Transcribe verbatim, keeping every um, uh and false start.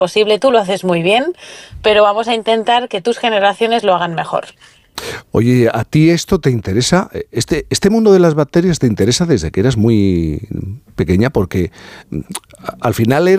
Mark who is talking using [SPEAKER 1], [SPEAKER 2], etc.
[SPEAKER 1] posible. Tú lo haces muy bien, pero vamos a intentar que tus generaciones lo hagan mejor.
[SPEAKER 2] Oye, ¿a ti esto te interesa? Este, este mundo de las bacterias te interesa desde que eras muy pequeña, porque al final eras